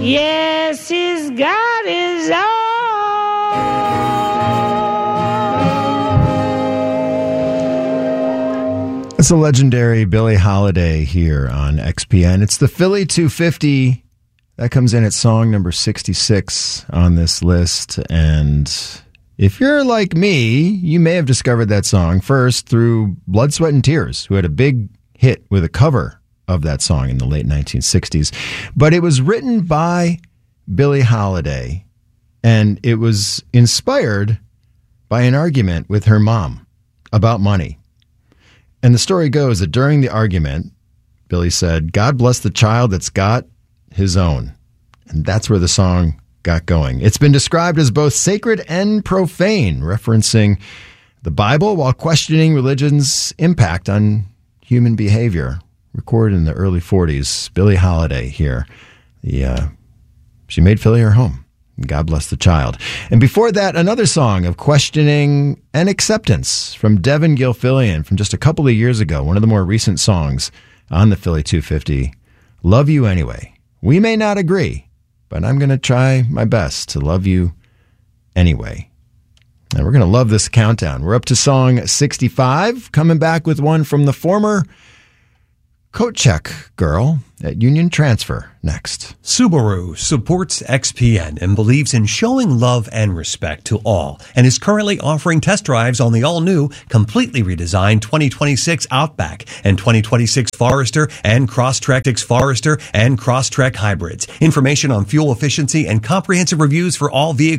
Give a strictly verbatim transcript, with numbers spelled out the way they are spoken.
Yes, he's got his own. It's a legendary Billie Holiday here on X P N. It's the Philly two fifty. That comes in at song number sixty-six on this list. And if you're like me, you may have discovered that song first through Blood, Sweat, and Tears, who had a big hit with a cover of that song in the late nineteen sixties. But it was written by Billie Holiday, and it was inspired by an argument with her mom about money. And the story goes that during the argument, Billie said, "God bless the child that's got his own." And that's where the song got going. It's been described as both sacred and profane, referencing the Bible while questioning religion's impact on human behavior. Recorded in the early forties, Billie Holiday here. The, uh, she made Philly her home. God bless the child. And before that, another song of questioning and acceptance from Devin Gilfillian from just a couple of years ago, one of the more recent songs on the Philly two fifty. Love You Anyway. We may not agree, but I'm going to try my best to love you anyway. And we're going to love this countdown. We're up to song sixty-five, coming back with one from the former coat check girl at Union Transfer next. Subaru supports X P N and believes in showing love and respect to all, and is currently offering test drives on the all-new, completely redesigned twenty twenty-six Outback and twenty twenty-six Forester and Crosstrek Forester and Crosstrek hybrids. Information on fuel efficiency and comprehensive reviews for all vehicles